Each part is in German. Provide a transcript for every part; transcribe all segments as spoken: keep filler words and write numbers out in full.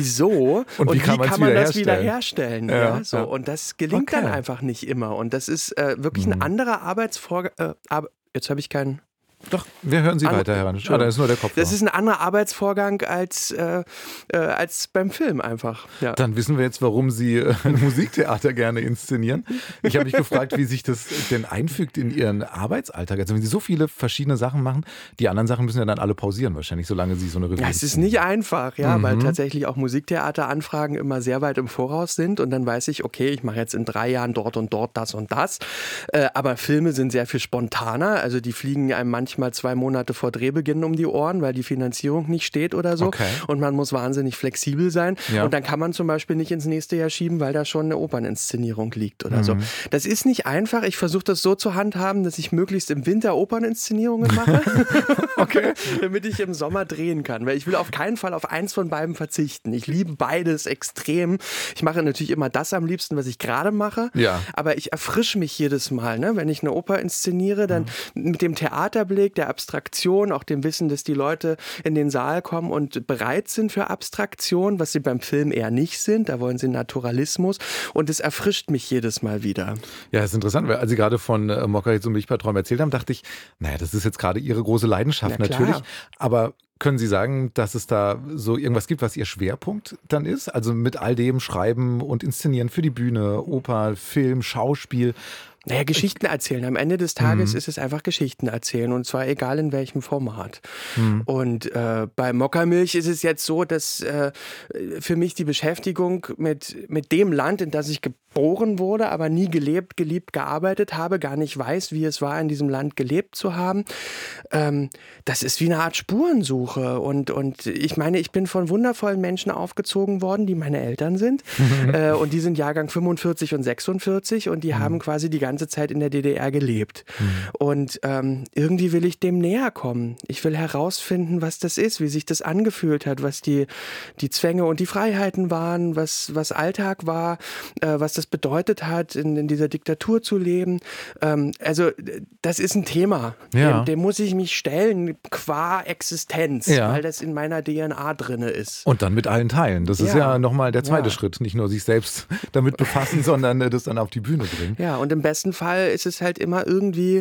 wieso und, und wie kann, wie kann man das wieder herstellen? herstellen. Ja, ja, so. Ja. Und das gelingt okay. dann einfach nicht immer. Und das ist äh, wirklich mhm. ein anderer Arbeitsvorgang. Äh, Ar- jetzt habe ich keinen... Doch, wir hören Sie An- weiter, Herr Ranisch. Ah, da ist nur der Kopf. Das ist ein anderer Arbeitsvorgang als, äh, äh, als beim Film einfach. Ja. Dann wissen wir jetzt, warum Sie äh, Musiktheater gerne inszenieren. Ich habe mich gefragt, wie sich das denn einfügt in Ihren Arbeitsalltag. Also wenn Sie so viele verschiedene Sachen machen, die anderen Sachen müssen ja dann alle pausieren wahrscheinlich, solange Sie so eine Revue. Ja, es ist nicht einfach, ja, mhm. weil tatsächlich auch Musiktheateranfragen immer sehr weit im Voraus sind und dann weiß ich, okay, ich mache jetzt in drei Jahren dort und dort das und das. Äh, aber Filme sind sehr viel spontaner, also die fliegen einem manchmal mal zwei Monate vor Drehbeginn um die Ohren, weil die Finanzierung nicht steht oder so. Okay. Und man muss wahnsinnig flexibel sein. Ja. Und dann kann man zum Beispiel nicht ins nächste Jahr schieben, weil da schon eine Operninszenierung liegt oder mhm. so. Das ist nicht einfach. Ich versuche das so zu handhaben, dass ich möglichst im Winter Operninszenierungen mache, okay. damit ich im Sommer drehen kann. Weil ich will auf keinen Fall auf eins von beiden verzichten. Ich liebe beides extrem. Ich mache natürlich immer das am liebsten, was ich gerade mache. Ja. Aber ich erfrische mich jedes Mal. Ne? Wenn ich eine Oper inszeniere, dann mhm. mit dem Theaterblick, der Abstraktion, auch dem Wissen, dass die Leute in den Saal kommen und bereit sind für Abstraktion, was sie beim Film eher nicht sind. Da wollen sie Naturalismus und es erfrischt mich jedes Mal wieder. Ja, das ist interessant, weil als Sie gerade von äh, Mokka-Hits und Milchbadträume erzählt haben, dachte ich, naja, das ist jetzt gerade Ihre große Leidenschaft natürlich, aber können Sie sagen, dass es da so irgendwas gibt, was Ihr Schwerpunkt dann ist? Also mit all dem Schreiben und Inszenieren für die Bühne, Oper, Film, Schauspiel. Naja, Geschichten erzählen. Am Ende des Tages mhm. ist es einfach Geschichten erzählen und zwar egal in welchem Format. Mhm. Und äh, bei Mokkamilch ist es jetzt so, dass äh, für mich die Beschäftigung mit, mit dem Land, in das ich geboren wurde, aber nie gelebt, geliebt, gearbeitet habe, gar nicht weiß, wie es war, in diesem Land gelebt zu haben. Ähm, das ist wie eine Art Spurensuche. Und, und ich meine, ich bin von wundervollen Menschen aufgezogen worden, die meine Eltern sind. Mhm. Äh, und die sind Jahrgang fünfundvierzig und sechsundvierzig und die mhm. haben quasi die ganze Zeit in der D D R gelebt. Mhm. Und ähm, irgendwie will ich dem näher kommen. Ich will herausfinden, was das ist, wie sich das angefühlt hat, was die, die Zwänge und die Freiheiten waren, was, was Alltag war, äh, was das bedeutet hat, in, in dieser Diktatur zu leben. Ähm, also das ist ein Thema. Ja. Dem, dem muss ich mich stellen, qua Existenz, ja. weil das in meiner D N A drinne ist. Und dann mit allen Teilen. Das ist ja, ja nochmal der zweite ja. Schritt. Nicht nur sich selbst damit befassen, sondern das dann auf die Bühne bringen. Ja, und im besten Fall ist es halt immer irgendwie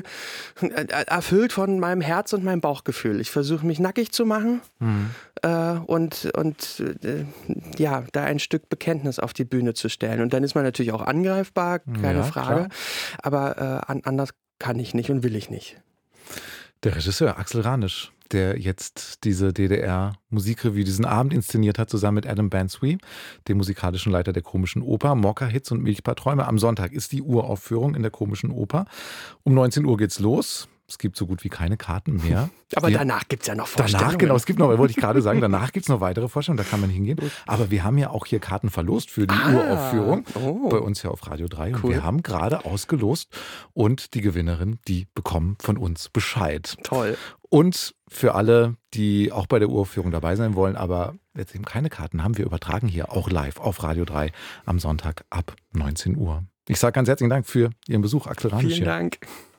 erfüllt von meinem Herz und meinem Bauchgefühl. Ich versuche mich nackig zu machen mhm. äh, und, und äh, ja, da ein Stück Bekenntnis auf die Bühne zu stellen. Und dann ist man natürlich auch angreifbar, keine ja, Frage. Klar. Aber äh, anders kann ich nicht und will ich nicht. Der Regisseur Axel Ranisch, der jetzt diese D D R-Musikrevue, diesen Abend inszeniert hat, zusammen mit Adam Banswee, dem musikalischen Leiter der Komischen Oper. Mokka-Hits und Milchbadträume. Am Sonntag ist die Uraufführung in der Komischen Oper. Um neunzehn Uhr geht's los. Es gibt so gut wie keine Karten mehr. Aber die, danach gibt es ja noch Vorstellungen. Danach, genau, es gibt noch, wollte ich gerade sagen, danach gibt es noch weitere Vorstellungen, da kann man hingehen. Aber wir haben ja auch hier Karten verlost für die ah, Uraufführung oh. bei uns ja auf Radio drei. Und cool. wir haben gerade ausgelost und die Gewinnerin, die bekommen von uns Bescheid. Toll. Und für alle, die auch bei der Uraufführung dabei sein wollen, aber jetzt eben keine Karten haben, wir übertragen hier auch live auf Radio drei am Sonntag ab neunzehn Uhr. Ich sage ganz herzlichen Dank für Ihren Besuch, Axel Ranisch. Vielen Dank.